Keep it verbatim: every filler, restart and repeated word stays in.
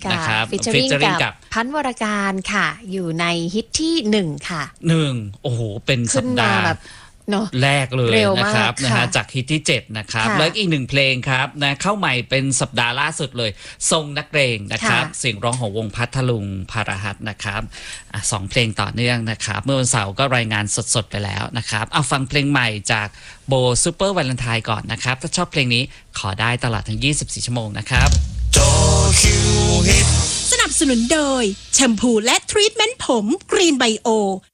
นะครับฟิชเชอริงกับพันวรการค่ะอยู่ในฮิตที่หนึ่งค่ะหนึ่งโอ้โหเป็นสัปดาห์แรกเลยนะครับนะฮะจากฮิตที่เจ็ดนะครับแล้วอีกหนึ่งเพลงครับนะเข้าใหม่เป็นสัปดาห์ล่าสุดเลยทรงนักเรงนะครับเสียงร้องของวงพัทลุงภารหัสนะครับอ่ะสองเพลงต่อเนื่องนะครับเมื่อวันเสาร์ก็รายงานสดๆไปแล้วนะครับเอาฟังเพลงใหม่จากโบซูเปอร์วาเลนไทน์ก่อนนะครับถ้าชอบเพลงนี้ขอได้ตลอดทั้งยี่สิบสี่ชั่วโมงนะครับสนับสนุนโดยแชมพูและทรีทเมนต์ผมกรีนไบโอ